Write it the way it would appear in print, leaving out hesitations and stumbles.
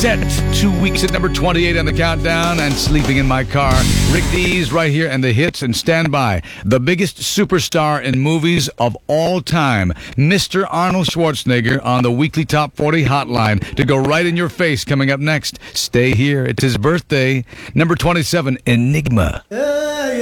set 2 weeks at number 28 on the countdown and sleeping in my car. Rick Dees right here and the hits, and stand by. The biggest superstar in movies of all time, Mr. Arnold Schwarzenegger on the weekly Top 40 hotline to go right in your face coming up next. Stay here. It's his birthday. Number 27, Enigma.